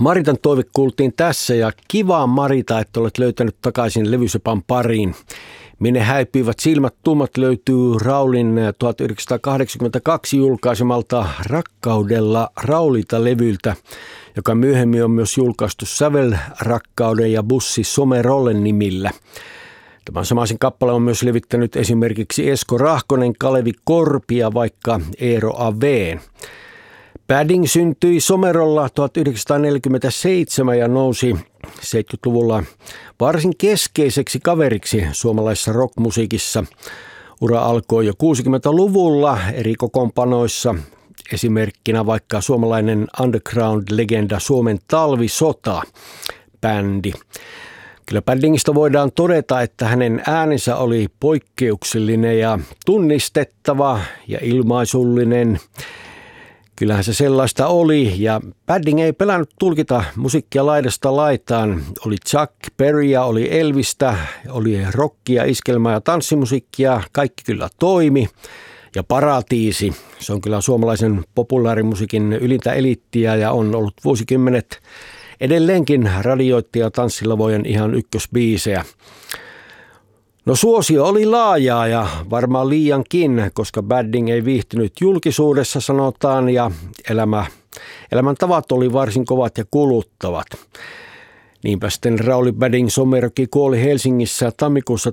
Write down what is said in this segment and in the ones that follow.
Maritan toive kuultiin tässä ja kivaa Marita, että olet löytänyt takaisin levysepän pariin. Minne häipyivät silmät tummat löytyy Raulin 1982 julkaisemalta Rakkaudella Raulita-levyltä, joka myöhemmin on myös julkaistu Sävelrakkauden ja Bussi Somerollen nimillä. Tämän samaisen kappaleen on myös levittänyt esimerkiksi Esko Rahkonen, Kalevi Korpi ja vaikka Eero Aveen. Padding syntyi Somerolla 1947 ja nousi 70-luvulla varsin keskeiseksi kaveriksi suomalaisessa rockmusiikissa. Ura alkoi jo 60-luvulla eri kokoonpanoissa, esimerkkinä vaikka suomalainen underground-legenda Suomen Talvisota-bändi. Kyllä Paddingista voidaan todeta, että hänen äänensä oli poikkeuksellinen ja tunnistettava ja ilmaisullinen. Kyllähän se sellaista oli ja Padding ei pelännyt tulkita musiikkia laidasta laitaan. Oli Chuck Berryä, oli Elvistä, oli rockia, iskelmää ja tanssimusiikkia. Kaikki kyllä toimi. Ja Paratiisi, se on kyllä suomalaisen populaarimusiikin ylintä eliittiä ja on ollut vuosikymmenet edelleenkin radioittaja tanssilavojen ihan ykkösbiisejä. No suosio oli laajaa ja varmaan liiankin, koska Padding ei viihtynyt julkisuudessa sanotaan ja elämäntavat oli varsin kovat ja kuluttavat. Niinpä sitten Rauli Padding Someroki kuoli Helsingissä tammikuussa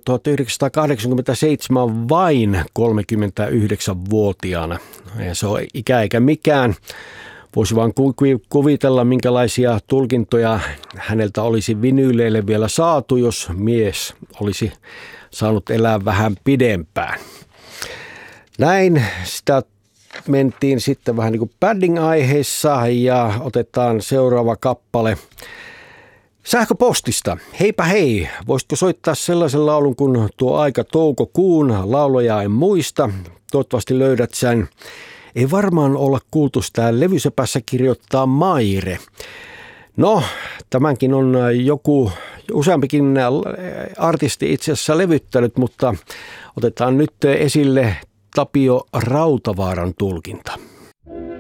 1987 vain 39-vuotiaana. Ja se on ikä eikä mikään. Voisi vaan kuvitella, minkälaisia tulkintoja häneltä olisi vinyyleille vielä saatu, jos mies olisi saanut elää vähän pidempään. Näin sitä mentiin sitten vähän niin kuin Padding-aiheissa ja otetaan seuraava kappale sähköpostista. Heipä hei, voisitko soittaa sellaisen laulun kuin Tuo aika toukokuun, laulaja en muista, toivottavasti löydät sen. Ei varmaan olla kuultu sitä levysepässä kirjoittaa Maire. No, tämänkin on useampikin artisti itse asiassa levyttänyt, mutta otetaan nyt esille Tapio Rautavaaran tulkinta.